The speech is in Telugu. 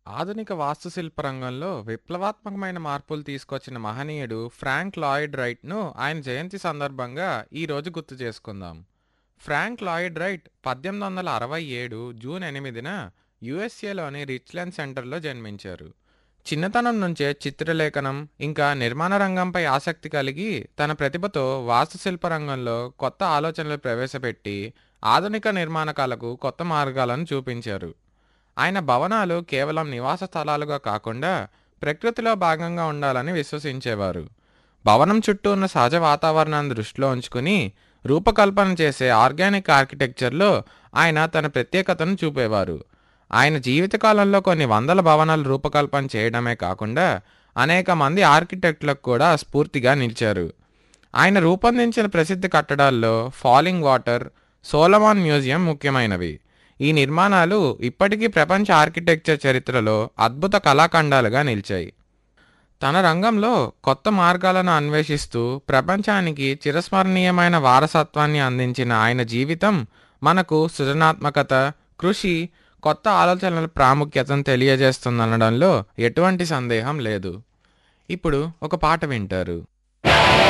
ఆధునిక వాస్తుశిల్ప రంగంలో విప్లవాత్మకమైన మార్పులు తీసుకొచ్చిన మహనీయుడు ఫ్రాంక్ లాయిడ్ రైట్ను ఆయన జయంతి సందర్భంగా ఈ రోజు గుర్తు చేసుకుందాం. ఫ్రాంక్ లాయిడ్ రైట్ 1867 జూన్ 8న యుఎస్ఏలోని రిచ్లాండ్ సెంటర్లో జన్మించారు. చిన్నతనం నుంచే చిత్రలేఖనం ఇంకా నిర్మాణ రంగంపై ఆసక్తి కలిగి తన ప్రతిభతో వాస్తుశిల్ప రంగంలో కొత్త ఆలోచనలు ప్రవేశపెట్టి ఆధునిక నిర్మాణకాలకు కొత్త మార్గాలను చూపించారు. ఆయన భవనాలు కేవలం నివాస స్థలాలుగా కాకుండా ప్రకృతిలో భాగంగా ఉండాలని విశ్వసించేవారు. భవనం చుట్టూ ఉన్న సహజ వాతావరణాన్ని దృష్టిలో ఉంచుకుని రూపకల్పన చేసే ఆర్గానిక్ ఆర్కిటెక్చర్లో ఆయన తన ప్రత్యేకతను చూపేవారు. ఆయన జీవితకాలంలో కొన్ని వందల భవనాలు రూపకల్పన చేయడమే కాకుండా అనేక మంది ఆర్కిటెక్టులకు కూడా స్ఫూర్తిగా నిలిచారు. ఆయన రూపొందించిన ప్రసిద్ధ కట్టడాల్లో ఫాలింగ్ వాటర్, సోలమాన్ మ్యూజియం ముఖ్యమైనవి. ఈ నిర్మాణాలు ఇప్పటికీ ప్రపంచ ఆర్కిటెక్చర్ చరిత్రలో అద్భుత కళాఖండాలుగా నిలిచాయి. తన రంగంలో కొత్త మార్గాలను అన్వేషిస్తూ ప్రపంచానికి చిరస్మరణీయమైన వారసత్వాన్ని అందించిన ఆయన జీవితం మనకు సృజనాత్మకత, కృషి, కొత్త ఆలోచనల ప్రాముఖ్యతను తెలియజేస్తుందనడంలో ఎటువంటి సందేహం లేదు. ఇప్పుడు ఒక పాట వింటారు.